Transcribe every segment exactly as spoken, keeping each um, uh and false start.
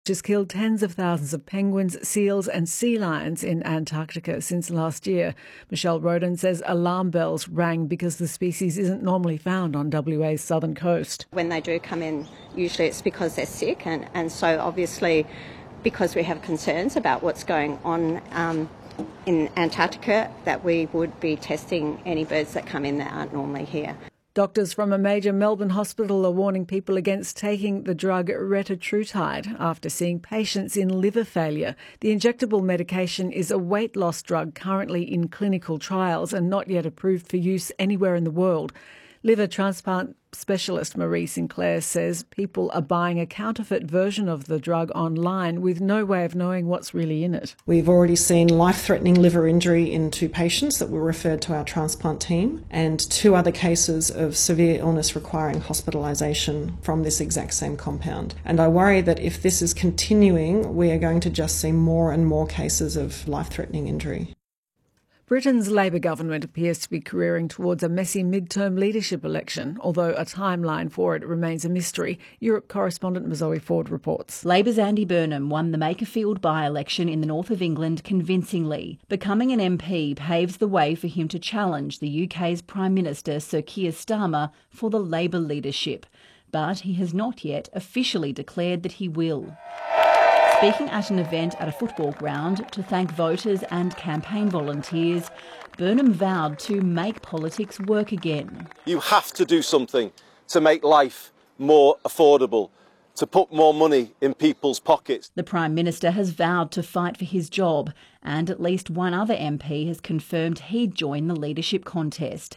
Which has killed tens of thousands of penguins, seals and sea lions in Antarctica since last year. Michelle Roden says alarm bells rang because the species isn't normally found on W A's southern coast. When they do come in, usually it's because they're sick, and, and so obviously because we have concerns about what's going on um, in Antarctica, that we would be testing any birds that come in that aren't normally here. Doctors from a major Melbourne hospital are warning people against taking the drug retatrutide after seeing patients in liver failure. The injectable medication is a weight loss drug currently in clinical trials and not yet approved for use anywhere in the world. Liver transplant specialist Marie Sinclair says people are buying a counterfeit version of the drug online with no way of knowing what's really in it. We've already seen life-threatening liver injury in two patients that were referred to our transplant team, and two other cases of severe illness requiring hospitalisation from this exact same compound. And I worry that if this is continuing, we are going to just see more and more cases of life-threatening injury. Britain's Labour government appears to be careering towards a messy mid-term leadership election, although a timeline for it remains a mystery. Europe correspondent Zoe Ford reports. Labour's Andy Burnham won the Makerfield by-election in the north of England convincingly. Becoming an M P paves the way for him to challenge the U K's Prime Minister Sir Keir Starmer for the Labour leadership. But he has not yet officially declared that he will. Speaking at an event at a football ground to thank voters and campaign volunteers, Burnham vowed to make politics work again. You have to do something to make life more affordable, to put more money in people's pockets. The Prime Minister has vowed to fight for his job, and at least one other M P has confirmed he'd join the leadership contest.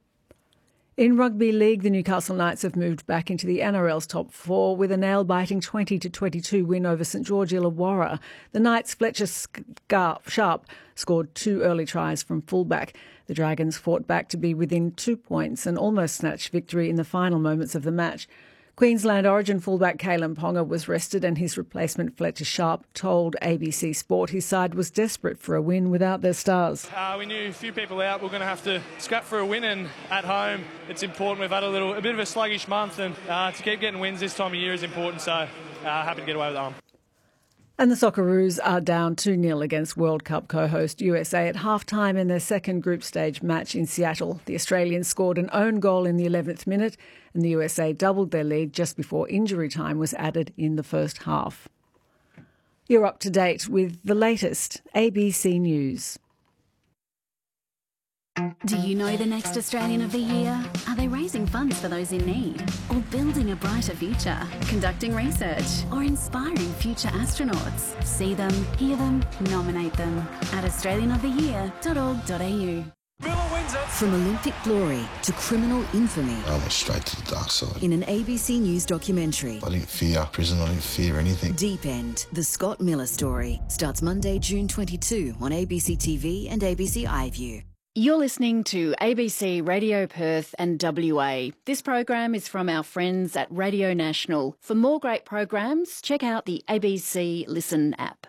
In rugby league, the Newcastle Knights have moved back into the N R L's top four with a nail-biting twenty to twenty-two win over St George Illawarra. The Knights' Fletcher Sharp scored two early tries from fullback. The Dragons fought back to be within two points and almost snatched victory in the final moments of the match. Queensland Origin fullback Kalen Ponga was rested, and his replacement Fletcher Sharp told A B C Sport his side was desperate for a win without their stars. Uh, we knew a few people out. We're going to have to scrap for a win, and at home it's important. We've had a little, a bit of a sluggish month, and uh, to keep getting wins this time of year is important. So uh, happy to get away with that. And the Socceroos are down two nil against World Cup co-host U S A at half-time in their second group stage match in Seattle. The Australians scored an own goal in the eleventh minute, and the U S A doubled their lead just before injury time was added in the first half. You're up to date with the latest A B C News. Do you know the next Australian of the Year? Are they raising funds for those in need? Or building a brighter future? Conducting research? Or inspiring future astronauts? See them, hear them, nominate them at australian of the year dot org dot a u. From Olympic glory to criminal infamy. I went straight to the dark side. In an A B C News documentary. I didn't fear prison, I didn't fear anything. Deep End, the Scott Miller story. Starts Monday, June twenty-second on A B C T V and A B C iView. You're listening to A B C Radio Perth and W A. This program is from our friends at Radio National. For more great programs, check out the A B C Listen app.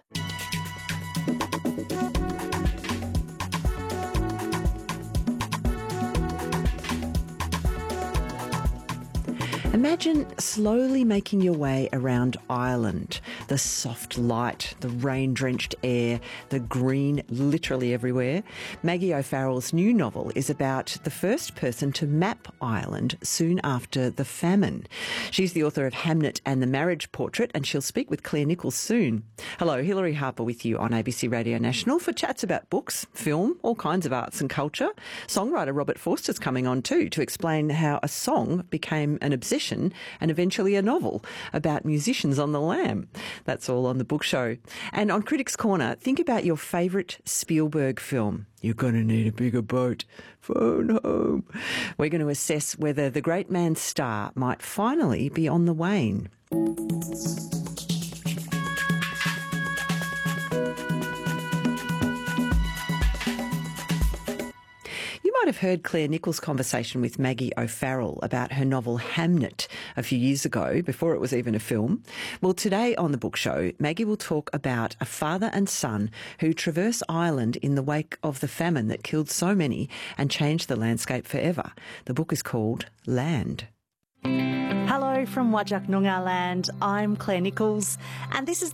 Imagine slowly making your way around Ireland. The soft light, the rain-drenched air, the green literally everywhere. Maggie O'Farrell's new novel is about the first person to map Ireland soon after the famine. She's the author of Hamnet and the Marriage Portrait, and she'll speak with Claire Nichols soon. Hello, Hilary Harper with you on A B C Radio National for chats about books, film, all kinds of arts and culture. Songwriter Robert Forster's coming on too to explain how a song became an obsession and eventually a novel about musicians on the lam. That's all on the book show. And on Critics Corner, think about your favourite Spielberg film. You're going to need a bigger boat. Phone home. We're going to assess whether the great man's star might finally be on the wane. You might have heard Claire Nichols' conversation with Maggie O'Farrell about her novel Hamnet a few years ago, before it was even a film. Well, today on the book show, Maggie will talk about a father and son who traverse Ireland in the wake of the famine that killed so many and changed the landscape forever. The book is called Land. Hello, Hello from Whadjuk Noongar land. I'm Claire Nichols, and this is